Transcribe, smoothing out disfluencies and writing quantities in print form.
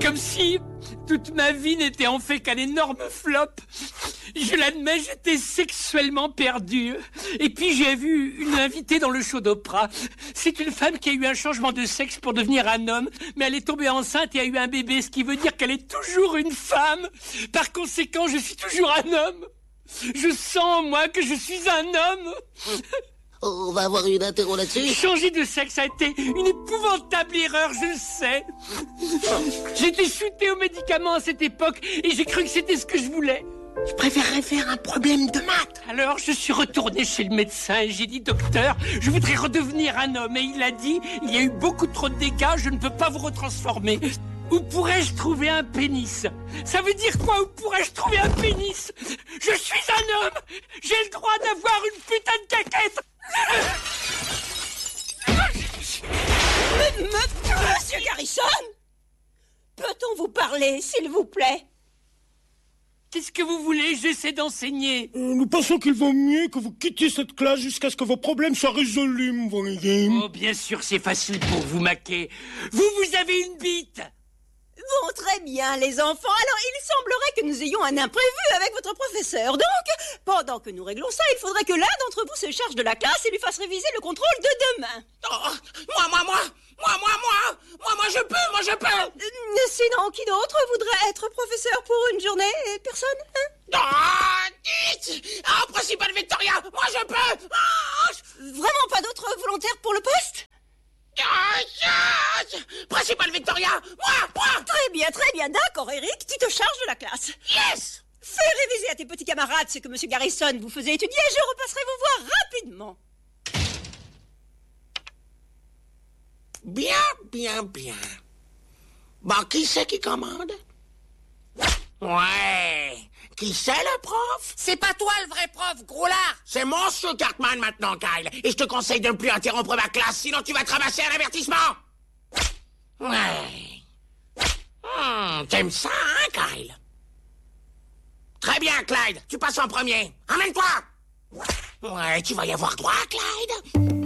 comme si toute ma vie n'était en fait qu'un énorme flop. Je l'admets, j'étais sexuellement perdu. Et puis j'ai vu une invitée dans le show d'Oprah. C'est une femme qui a eu un changement de sexe pour devenir un homme, mais elle est tombée enceinte et a eu un bébé, ce qui veut dire qu'elle est toujours une femme. Par conséquent, je suis toujours un homme. Je sens, moi, que je suis un homme. On va avoir une interro là-dessus. Changer de sexe a été une épouvantable erreur, je le sais. J'ai été shooté aux médicaments à cette époque et j'ai cru que c'était ce que je voulais. Je préférerais faire un problème de maths. Alors je suis retourné chez le médecin et j'ai dit: docteur, je voudrais redevenir un homme. Et il a dit: il y a eu beaucoup trop de dégâts, je ne peux pas vous retransformer. Où pourrais-je trouver un pénis? Ça veut dire quoi, où pourrais-je trouver un pénis? Je suis un homme. J'ai le droit d'avoir une putain de caquette. Monsieur Garrison, peut-on vous parler, s'il vous plaît? Qu'est-ce que vous voulez? J'essaie d'enseigner. Nous pensons qu'il vaut mieux que vous quittiez cette classe jusqu'à ce que vos problèmes soient résolus, vous voyez. Oh, bien sûr, c'est facile pour vous maquer. Vous avez une bite. Bon, très bien, les enfants. Alors, il semblerait que nous ayons un imprévu avec votre professeur. Donc, pendant que nous réglons ça, il faudrait que l'un d'entre vous se charge de la classe et lui fasse réviser le contrôle de demain. Oh, moi, je peux. Sinon, qui d'autre voudrait être professeur pour une journée? Personne, hein? Dites! Principal Victoria, moi je peux. Vraiment pas d'autres volontaires pour le poste? Principal Victoria, moi. Très bien, d'accord, Eric, tu te charges de la classe. Yes! Fais réviser à tes petits camarades ce que Monsieur Garrison vous faisait étudier et je repasserai vous voir rapidement. Bien. Bon, qui c'est qui commande? Ouais. Qui c'est le prof? C'est pas toi le vrai prof, gros lard. C'est Monsieur Cartman maintenant, Kyle. Et je te conseille de ne plus interrompre ma classe, sinon tu vas te ramasser un avertissement. Ouais. T'aimes ça, hein, Kyle? Très bien, Clyde. Tu passes en premier. Emmène-toi. Ouais, tu vas y avoir droit, Clyde.